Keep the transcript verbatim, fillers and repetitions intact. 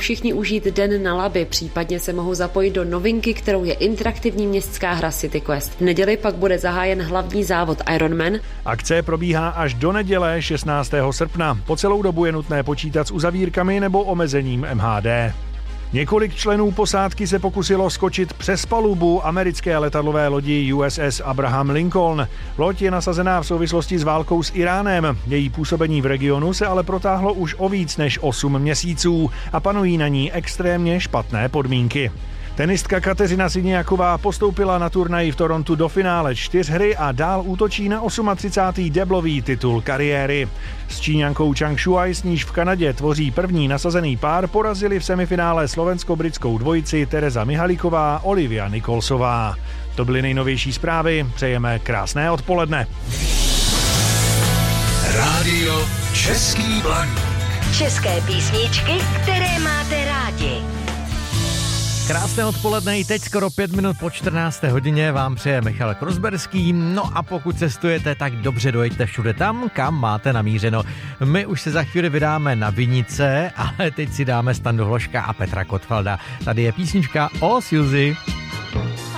všichni užít den na Labi, případně se mohou zapojit do novinky, kterou je interaktivní městská hra City Quest. V neděli pak bude zahájen hlavní závod Ironman. Akce probíhá až do neděle šestnáctého srpna. Po celou dobu je nutné počítat s uzavírkami nebo omezením M H D. Několik členů posádky se pokusilo skočit přes palubu americké letadlové lodi U S S Abraham Lincoln. Loď je nasazená v souvislosti s válkou s Iránem. Její působení v regionu se ale protáhlo už o víc než osm měsíců a panují na ní extrémně špatné podmínky. Tenistka Kateřina Siniaková postoupila na turnaji v Torontu do finále čtyřhry a dál útočí na třicátý osmý deblový titul kariéry. S Číňankou Chang Shuai, s níž v Kanadě tvoří první nasazený pár, porazili v semifinále slovensko-britskou dvojici Tereza Mihalíková, Olivia Nikolsová. To byly nejnovější zprávy, přejeme krásné odpoledne. Rádio Český Blaník. České písničky, které máte rádi. Krásné odpoledne, i teď skoro pět minut po čtrnácté hodině vám přeje Michal Krozberský. No a pokud cestujete, tak dobře dojeďte všude tam, kam máte namířeno. My už se za chvíli vydáme na Vinice, ale teď si dáme Standu Hloška a Petra Kotvalda. Tady je písnička o Suzy.